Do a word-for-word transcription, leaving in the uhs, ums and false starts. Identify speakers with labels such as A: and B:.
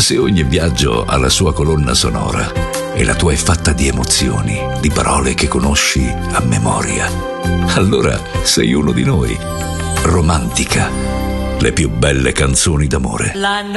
A: Se ogni viaggio ha la sua colonna sonora e la tua è fatta di emozioni, di parole che conosci a memoria, allora sei uno di noi. Romantica, le più belle canzoni d'amore.